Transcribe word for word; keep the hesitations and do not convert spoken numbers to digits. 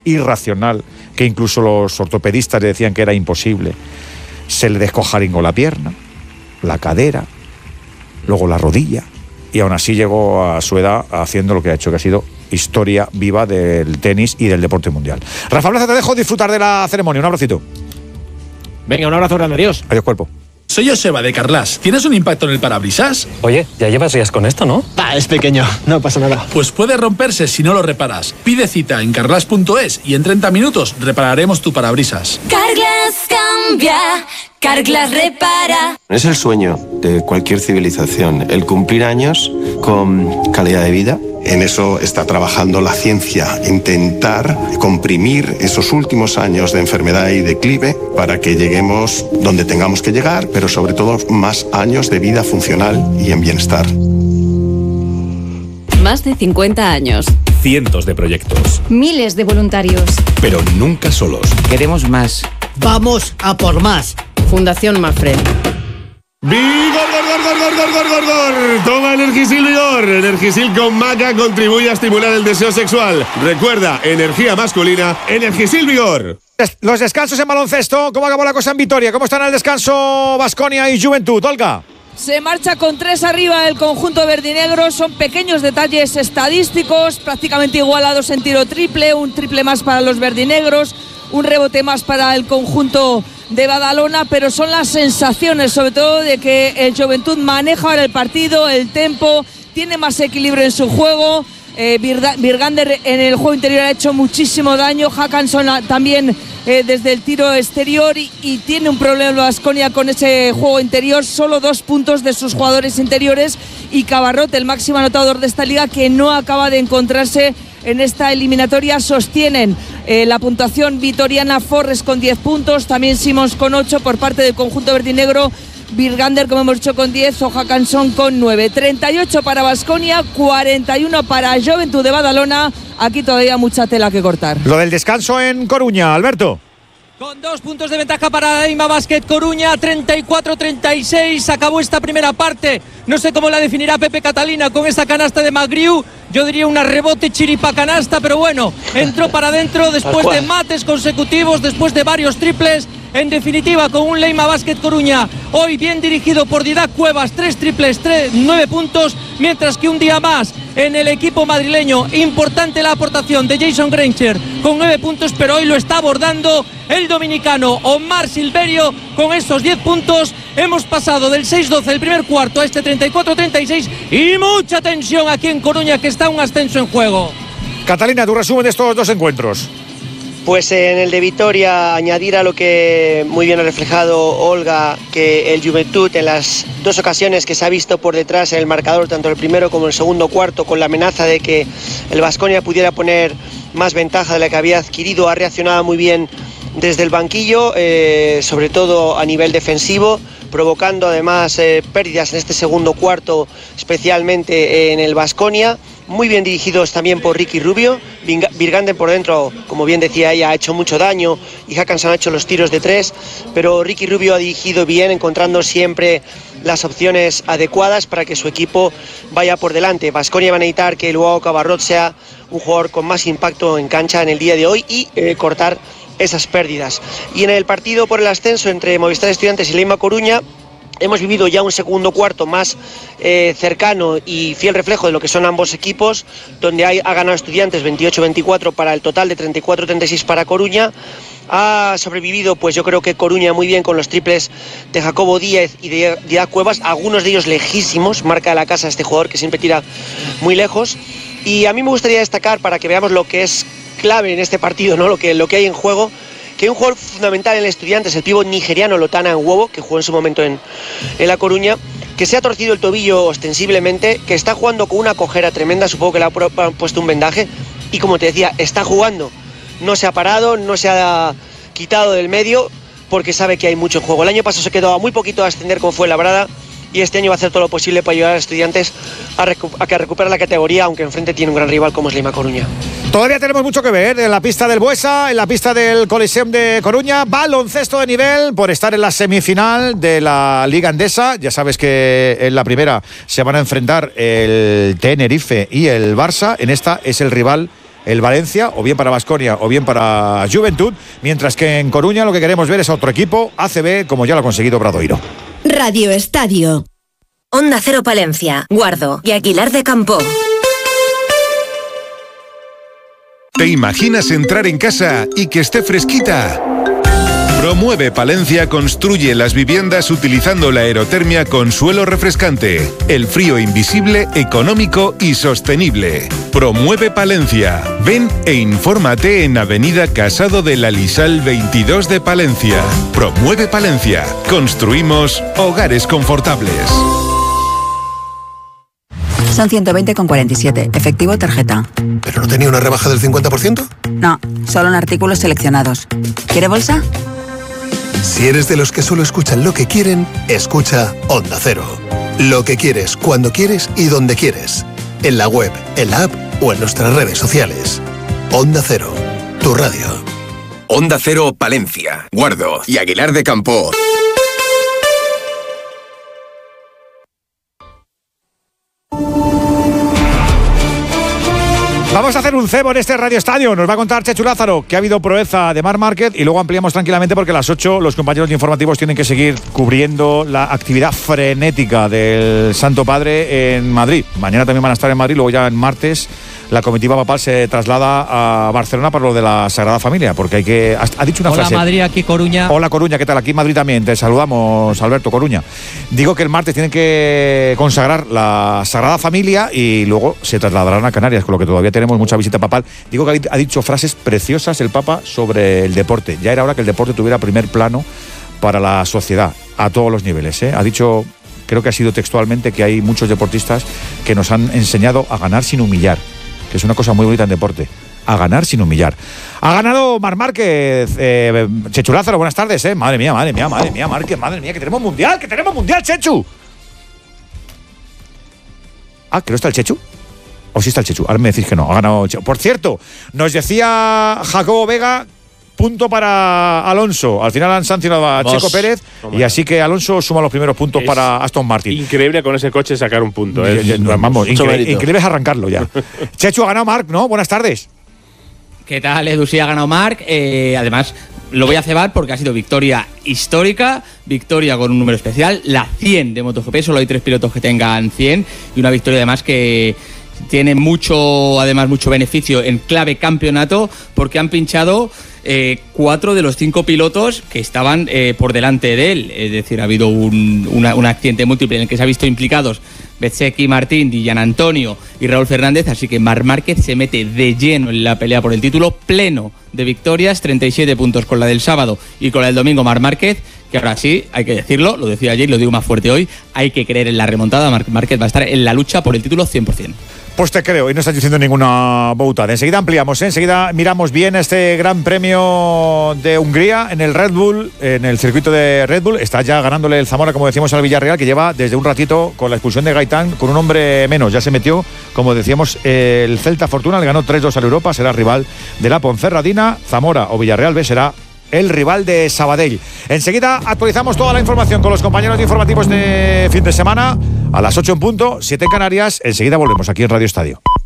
irracional, que incluso los ortopedistas le decían que era imposible. Se le descojaringó la pierna, la cadera, luego la rodilla, y aún así llegó a su edad haciendo lo que ha hecho, que ha sido historia viva del tenis y del deporte mundial. Rafa Plaza, te dejo disfrutar de la ceremonia. Un abracito. Venga, un abrazo grande, adiós. Adiós, cuerpo. Soy Joseba de Carglass. ¿Tienes un impacto en el parabrisas? Oye, ya llevas días con esto, ¿no? Ah, es pequeño, no pasa nada. Pues puede romperse si no lo reparas. Pide cita en carglass punto es y en treinta minutos repararemos tu parabrisas. Carglass cambia, Carglass repara. Es el sueño de cualquier civilización, el cumplir años con calidad de vida. En eso está trabajando la ciencia, intentar comprimir esos últimos años de enfermedad y declive para que lleguemos donde tengamos que llegar, pero sobre todo más años de vida funcional y en bienestar. Más de cincuenta años. Cientos de proyectos. Miles de voluntarios. Pero nunca solos. Queremos más. Vamos a por más. Fundación Mafre. ¡Vigor, gor, gor, gor, gor, gor, gor, gor! Toma Energisil Vigor. Energisil con maca contribuye a estimular el deseo sexual. Recuerda, energía masculina, Energisil Vigor. Los descansos en baloncesto, ¿cómo acabó la cosa en Vitoria? ¿Cómo están en el descanso Baskonia y Juventud? Olga. Se marcha con tres arriba el conjunto verdinegro. Son pequeños detalles estadísticos, prácticamente igualados en tiro triple, un triple más para los verdinegros, un rebote más para el conjunto de Badalona, pero son las sensaciones sobre todo de que el Juventud maneja ahora el partido, el tempo, tiene más equilibrio en su juego. eh, Birgander en el juego interior ha hecho muchísimo daño, Hackanson también eh, desde el tiro exterior y, y tiene un problema Baskonia con ese juego interior, solo dos puntos de sus jugadores interiores y Cabarrot, el máximo anotador de esta liga, que no acaba de encontrarse en esta eliminatoria. Sostienen eh, la puntuación vitoriana Forres con diez puntos, también Simons con ocho por parte del conjunto verdinegro, Birgander, como hemos dicho, con diez, o Hackanson con nueve. treinta y ocho para Baskonia, cuarenta y uno para Juventud de Badalona. Aquí todavía mucha tela que cortar. Lo del descanso en Coruña, Alberto. Con dos puntos de ventaja para Eima Basket Coruña, treinta y cuatro treinta y seis. Acabó esta primera parte. No sé cómo la definirá Pepe Catalina con esa canasta de Magriu. Yo diría una rebote chiripa canasta, pero bueno, entró para adentro después de mates consecutivos, después de varios triples. En definitiva, con un Leima Basket Coruña hoy bien dirigido por Didac Cuevas, tres triples, tres, nueve puntos, mientras que un día más en el equipo madrileño, importante la aportación de Jason Granger con nueve puntos, pero hoy lo está abordando el dominicano Omar Silverio con esos diez puntos. Hemos pasado del seis doce del primer cuarto a este treinta y cuatro treinta y seis y mucha tensión aquí en Coruña, que está un ascenso en juego. Catalina, tu resumen de estos dos encuentros. Pues en el de Vitoria, añadir a lo que muy bien ha reflejado Olga, que el Juventud en las dos ocasiones que se ha visto por detrás en el marcador, tanto el primero como el segundo cuarto, con la amenaza de que el Baskonia pudiera poner más ventaja de la que había adquirido, ha reaccionado muy bien desde el banquillo, eh, sobre todo a nivel defensivo, provocando además eh, pérdidas en este segundo cuarto, especialmente en el Baskonia. Muy bien dirigidos también por Ricky Rubio. Birgander por dentro, como bien decía ella, ha hecho mucho daño y Hackanson ha hecho los tiros de tres, pero Ricky Rubio ha dirigido bien, encontrando siempre las opciones adecuadas para que su equipo vaya por delante. Baskonia va a necesitar que luego Cabarrot sea un jugador con más impacto en cancha en el día de hoy y eh, cortar esas pérdidas. Y en el partido por el ascenso entre Movistar Estudiantes y Leima Coruña, hemos vivido ya un segundo cuarto más eh, cercano y fiel reflejo de lo que son ambos equipos, donde hay, ha ganado Estudiantes veintiocho veinticuatro para el total de treinta y cuatro treinta y seis para Coruña. Ha sobrevivido, pues yo creo que Coruña muy bien con los triples de Jacobo Díaz y de Didac Cuevas, algunos de ellos lejísimos, marca de la casa este jugador que siempre tira muy lejos. Y a mí me gustaría destacar, para que veamos lo que es clave en este partido, ¿no? lo, que, lo que hay en juego, que hay un jugador fundamental en el Estudiantes, el pívot nigeriano Lotana Nwobo, que jugó en su momento en, en La Coruña, que se ha torcido el tobillo ostensiblemente, que está jugando con una cojera tremenda, supongo que le han puesto un vendaje, y como te decía, está jugando, no se ha parado, no se ha quitado del medio, porque sabe que hay mucho juego. El año pasado se quedó a muy poquito a ascender como fue Labrada, y este año va a hacer todo lo posible para ayudar a los Estudiantes a, recu- a que recupere la categoría, aunque enfrente tiene un gran rival como es Leima Coruña. Todavía tenemos mucho que ver en la pista del Buesa, en la pista del Coliseum de Coruña. Baloncesto de nivel por estar en la semifinal de la Liga Endesa. Ya sabes que en la primera se van a enfrentar el Tenerife y el Barça. En esta es el rival el Valencia, o bien para Baskonia, o bien para Juventud, mientras que en Coruña lo que queremos ver es otro equipo, A C B, como ya lo ha conseguido Obradoiro. Radio Estadio. Onda Cero Palencia, Guardo y Aguilar de Campo. ¿Te imaginas entrar en casa y que esté fresquita? Promueve Palencia construye las viviendas utilizando la aerotermia con suelo refrescante. El frío invisible, económico y sostenible. Promueve Palencia. Ven e infórmate en Avenida Casado de la Lisal veintidós de Palencia. Promueve Palencia. Construimos hogares confortables. Son ciento veinte con cuarenta y siete. Efectivo tarjeta. ¿Pero no tenía una rebaja del cincuenta por ciento? No, solo en artículos seleccionados. ¿Quiere bolsa? Si eres de los que solo escuchan lo que quieren, escucha Onda Cero. Lo que quieres, cuando quieres y donde quieres. En la web, en la app o en nuestras redes sociales. Onda Cero, tu radio. Onda Cero Palencia, Guardo y Aguilar de Campo. Vamos a hacer un cebo en este Radio Estadio. Nos va a contar Chechu Lázaro que ha habido proeza de Marc Márquez y luego ampliamos tranquilamente porque a las ocho los compañeros de informativos tienen que seguir cubriendo la actividad frenética del Santo Padre en Madrid. Mañana también van a estar en Madrid, luego ya en martes la comitiva papal se traslada a Barcelona para lo de la Sagrada Familia, porque hay que... Ha dicho una Hola, frase. Hola Madrid, aquí Coruña. Hola Coruña, ¿qué tal? Aquí en Madrid también. Te saludamos, Alberto Coruña. Digo que el martes tienen que consagrar la Sagrada Familia y luego se trasladarán a Canarias, con lo que todavía tenemos mucha visita papal. Digo que ha dicho frases preciosas el Papa sobre el deporte. Ya era hora que el deporte tuviera primer plano para la sociedad, a todos los niveles, ¿eh? Ha dicho, creo que ha sido textualmente, que hay muchos deportistas que nos han enseñado a ganar sin humillar, que es una cosa muy bonita en deporte, a ganar sin humillar. Ha ganado Marc Márquez, eh, Chechu Lázaro, buenas tardes, eh. Madre mía, madre mía, madre mía, Márquez, madre mía, que tenemos mundial, que tenemos mundial, Chechu. Ah, que no está el Chechu. O sí está el Chechu, ahora me decís que no, ha ganado Chechu. Por cierto, nos decía Jacobo Vega, punto para Alonso. Al final han sancionado a Vamos. Checo Pérez Vamos. y así que Alonso suma los primeros puntos es para Aston Martin. Increíble con ese coche sacar un punto. ¿eh? Es, vamos, increíble, increíble es arrancarlo ya. Chechu, ha ganado Marc, ¿no? Buenas tardes. ¿Qué tal, Edu? Sí, ha ganado Marc. Eh, además, lo voy a cebar porque ha sido victoria histórica, victoria con un número especial, la cien de MotoGP. Solo hay tres pilotos que tengan cien y una victoria además que tiene mucho, además mucho beneficio en clave campeonato porque han pinchado Eh, cuatro de los cinco pilotos que estaban eh, por delante de él. Es decir, ha habido un, una, un accidente múltiple en el que se ha visto implicados Bezzecchi, Martín, Di Gianantonio y Raúl Fernández, así que Marc Márquez se mete de lleno en la pelea por el título, pleno de victorias, treinta y siete puntos con la del sábado y con la del domingo Marc Márquez, que ahora sí, hay que decirlo, lo decía ayer y lo digo más fuerte hoy, hay que creer en la remontada. Marc Márquez va a estar en la lucha por el título cien por ciento. Pues te creo, y no estás diciendo ninguna boutada. Enseguida ampliamos, ¿eh? Enseguida miramos bien este Gran Premio de Hungría en el Red Bull, en el circuito de Red Bull. Está ya ganándole el Zamora, como decíamos, al Villarreal, que lleva desde un ratito con la expulsión de Gaitán con un hombre menos. Ya se metió, como decíamos, el Celta Fortuna, le ganó tres dos al Europa, será rival de la Ponferradina. Zamora o Villarreal B será el rival de Sabadell. Enseguida actualizamos toda la información con los compañeros de informativos de fin de semana a las ocho en punto, siete en Canarias. Enseguida volvemos aquí en Radio Estadio.